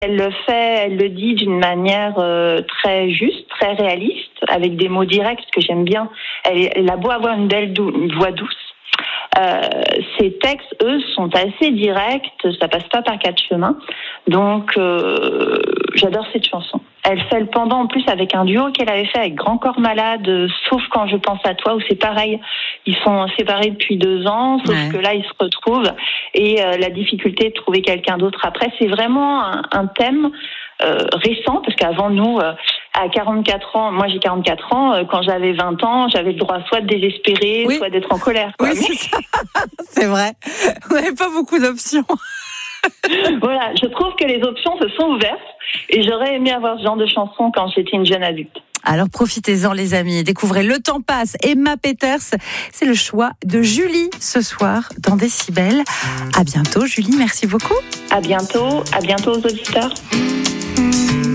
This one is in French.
Elle le dit d'une manière très juste, très réaliste, avec des mots directs que j'aime bien. Elle a beau avoir une voix douce. Ces textes, eux, sont assez directs, ça passe pas par quatre chemins. Donc, j'adore cette chanson. Elle fait le pendant en plus avec un duo qu'elle avait fait avec Grand Corps Malade, Sauf quand je pense à toi, où c'est pareil. Ils sont séparés depuis 2 ans, sauf que là, ils se retrouvent. Et la difficulté de trouver quelqu'un d'autre après, c'est vraiment un thème récent, parce qu'avant nous, à 44 ans, moi j'ai 44 ans, quand j'avais 20 ans, j'avais le droit soit de désespérer, soit d'être en colère. Oui, c'est ça. C'est vrai. On n'avait pas beaucoup d'options. Voilà, je trouve que les options se sont ouvertes et j'aurais aimé avoir ce genre de chanson quand j'étais une jeune adulte. Alors profitez-en les amis, découvrez Le Temps passe, Emma Peters, c'est le choix de Julie ce soir dans Décibel. À bientôt Julie, merci beaucoup. À bientôt aux auditeurs.